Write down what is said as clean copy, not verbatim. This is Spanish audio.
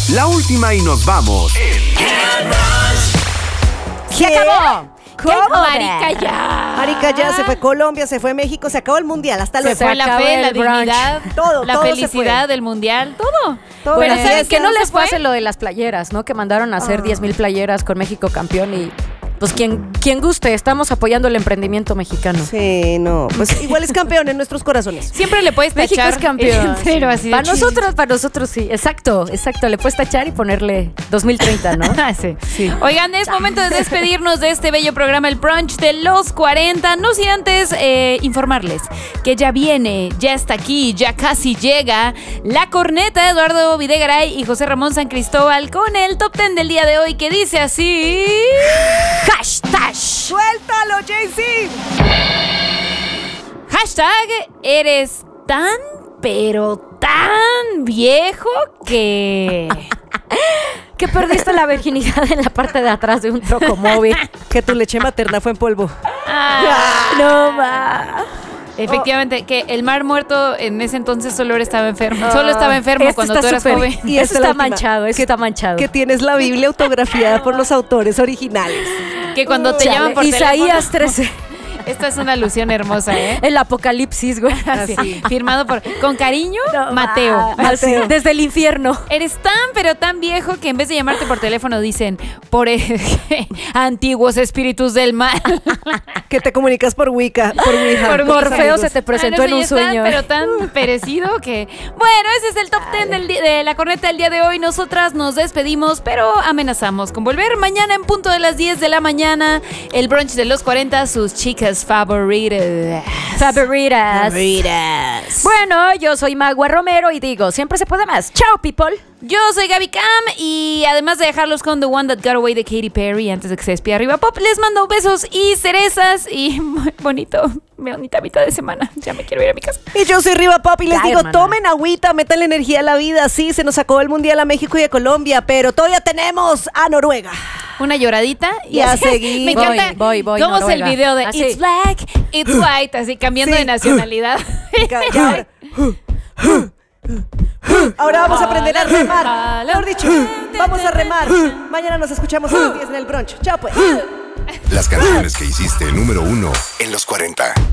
La última y nos vamos. ¡Se acabó! ¿Cómo? Marica, ya. Marica, ya se fue Colombia, se fue México, se acabó el mundial. Hasta luego. Se fue la fe, la dignidad, todo, la todo felicidad del mundial, todo. Bueno, Pero ¿sabes que no les fue? pase lo de las playeras, ¿no? Que mandaron a hacer 10,000 playeras con México campeón y pues quien guste, estamos apoyando el emprendimiento mexicano. Sí, no, pues igual es campeón en nuestros corazones. Siempre le puedes tachar. México es campeón. Entero, así de para nosotros sí. Exacto. Le puedes tachar y ponerle 2030, ¿no? Sí. Oigan, es momento de despedirnos de este bello programa, el brunch de los 40. No sin antes informarles que ya viene, ya está aquí, ya casi llega la corneta. Eduardo Videgaray y José Ramón San Cristóbal con el top 10 del día de hoy, que dice así: hashtag ¡Suéltalo, Jay-Z! Hashtag eres tan, pero tan viejo que perdiste la virginidad en la parte de atrás de un trocomóvil. Que tu leche materna fue en polvo. No va. Efectivamente, que el Mar Muerto en ese entonces solo estaba enfermo. Solo estaba enfermo cuando tú eras joven. Y eso esta está es la última, manchado, eso está manchado. Que tienes la Biblia autografiada por los autores originales. Que cuando te llaman por Isaías teléfono. 13. Esta es una alusión hermosa, ¿eh? El apocalipsis, güey. Así, firmado con cariño, No, Mateo. Mateo. Desde el infierno. Eres tan, pero tan viejo que en vez de llamarte por teléfono dicen por antiguos espíritus del mal. Que te comunicas por Wicca, por Ouija. Por Morfeo amigos. se te presentó Ah, en no, un sí, es tan, sueño. pero tan perecido que... Bueno, ese es el top 10 de la corneta del día de hoy. Nosotras nos despedimos, pero amenazamos con volver mañana en punto de las 10 de la mañana. El brunch de los 40, sus chicas favoritas. Bueno, yo soy Magua Romero y digo, siempre se puede más. Chao, people. Yo soy Gaby Cam y además de dejarlos con The One That Got Away de Katy Perry antes de que se despida Arriba Pop, les mando besos y cerezas y bonita mitad de semana. Ya me quiero ir a mi casa. Y yo soy Riva Pop y les digo, hermana. tomen agüita, metan la energía a la vida. Sí, se nos acabó el mundial a México y a Colombia, pero todavía tenemos a Noruega. Una lloradita Y a así- seguir. Me encanta Voy, cómo es el Noruega. video de Así. It's black, it's white, así cambiando Sí. de nacionalidad. Ahora vamos a aprender a remar. Mejor dicho, vamos a remar. Mañana nos escuchamos a las 10 en el brunch. Chao, pues. Las canciones que hiciste número 1 en los 40.